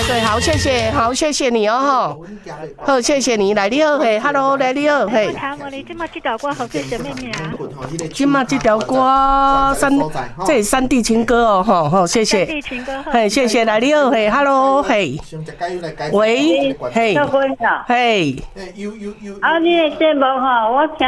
对，好，谢谢，好，谢谢你哦，好，谢谢你，来你好，嘿 ，Hello， 来你好，嘿。 你今麦这条歌好叫什么名啊？ 今麦这条歌这是山地情歌哦，吼，好，谢谢。山地情歌，嘿，谢谢，来你好，嘿 ，Hello， 嘿。喂，嘿，嘿。 啊，你的节目吼，我听